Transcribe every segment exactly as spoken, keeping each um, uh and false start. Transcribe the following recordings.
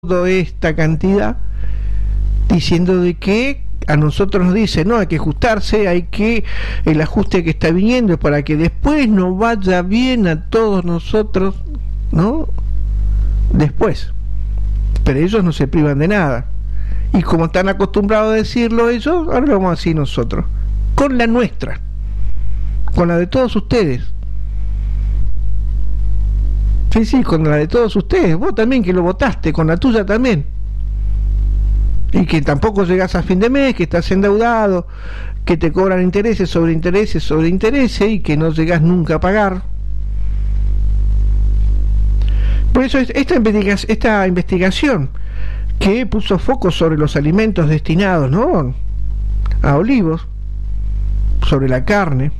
toda esta cantidad diciendo de que a nosotros nos dice, no, hay que ajustarse, hay que, el ajuste que está viniendo para que después nos vaya bien a todos nosotros, ¿no? Después. Pero ellos no se privan de nada. Y como están acostumbrados a decirlo ellos, ahora lo vamos a decir nosotros. Con la nuestra. Con la de todos ustedes. Sí, sí, con la de todos ustedes. Vos también que lo votaste, con la tuya también. Y que tampoco llegás a fin de mes, que estás endeudado, que te cobran intereses sobre intereses sobre intereses y que no llegás nunca a pagar. Por eso esta investigación, esta investigación que puso foco sobre los alimentos destinados, ¿no?, a olivos, sobre la carne,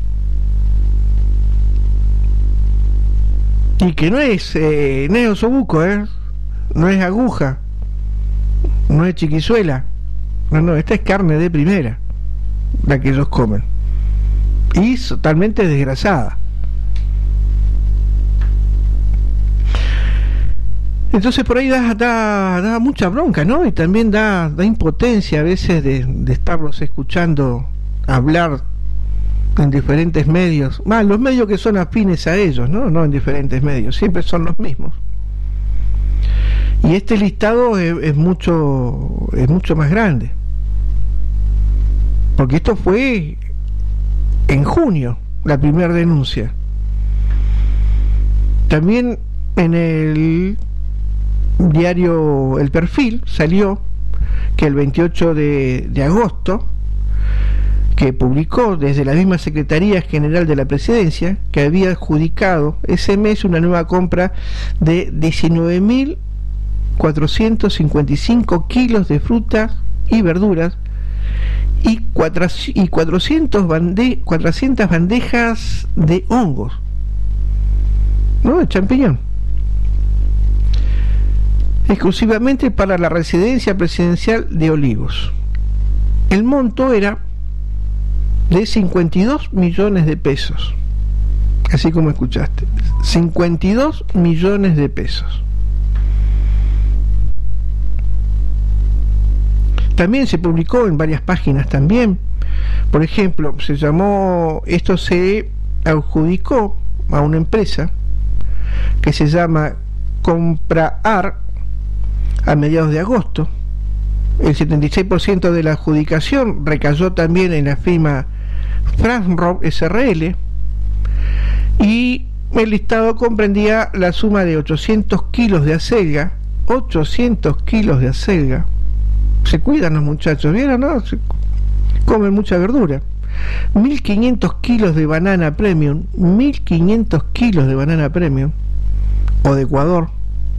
y que no es eh, no es osobuco, ¿eh? No es aguja, no es chiquizuela, no, no, esta es carne de primera, la que ellos comen, y totalmente desgrasada. Entonces por ahí da, da, da mucha bronca, ¿no? Y también da, da impotencia a veces de, de estarlos escuchando hablar en diferentes medios, más los medios que son afines a ellos, ¿no? No en diferentes medios, siempre son los mismos. Y este listado es, es mucho es mucho más grande, porque esto fue en junio, la primera denuncia. También en el diario El Perfil salió que el veintiocho de agosto, que publicó desde la misma Secretaría General de la Presidencia, que había adjudicado ese mes una nueva compra de diecinueve mil cuatrocientos cincuenta y cinco kilos de frutas y verduras y, cuatro, y cuatrocientas bande, cuatrocientas bandejas de hongos, ¿no?, de champiñón, exclusivamente para la residencia presidencial de Olivos. El monto era de cincuenta y dos millones de pesos, así como escuchaste, cincuenta y dos millones de pesos. También se publicó en varias páginas también, por ejemplo, se llamó, esto se adjudicó a una empresa que se llama Compraar a mediados de agosto. El setenta y seis por ciento de la adjudicación recayó también en la firma Franrob S R L, y el listado comprendía la suma de ochocientos kilos de acelga, ochocientos kilos de acelga. Se cuidan los muchachos, ¿vieron, no? Se comen mucha verdura. mil quinientos kilos de banana premium, mil quinientos kilos de banana premium, o de Ecuador.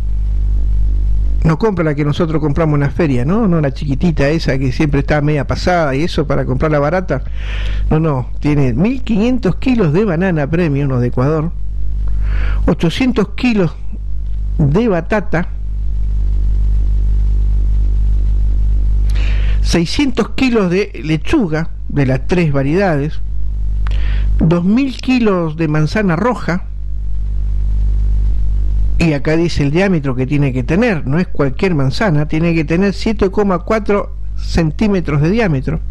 No compra la que nosotros compramos en la feria, ¿no? No la chiquitita esa que siempre está media pasada y eso para comprarla barata. No, no, tiene mil quinientos kilos de banana premium, o de Ecuador, ochocientos kilos de batata, seiscientos kilos de lechuga de las tres variedades, dos mil kilos de manzana roja. Y acá dice el diámetro que tiene que tener, no es cualquier manzana, tiene que tener siete coma cuatro centímetros de diámetro.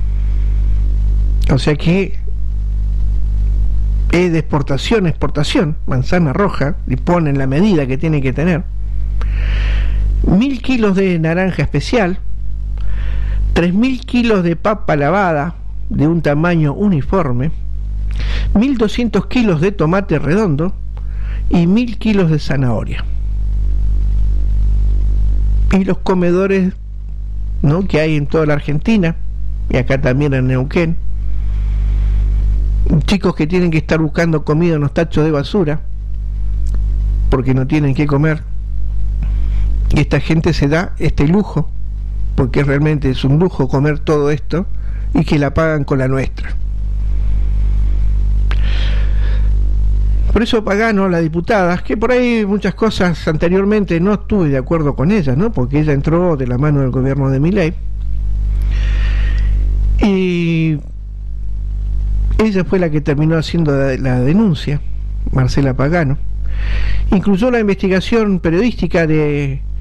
O sea que es de exportación, exportación, manzana roja, y ponen la medida que tiene que tener. Mil kilos de naranja especial, tres mil kilos de papa lavada de un tamaño uniforme, mil doscientos kilos de tomate redondo, y mil kilos de zanahoria. Y los comedores, ¿no?, que hay en toda la Argentina, y acá también en Neuquén, chicos que tienen que estar buscando comida en los tachos de basura porque no tienen que comer, y esta gente se da este lujo, porque realmente es un lujo comer todo esto, y que la pagan con la nuestra. Por eso Pagano, la diputada, que por ahí muchas cosas anteriormente no estuve de acuerdo con ella, ¿no?, porque ella entró de la mano del gobierno de Milei, y ella fue la que terminó haciendo la denuncia, Marcela Pagano, incluyó la investigación periodística de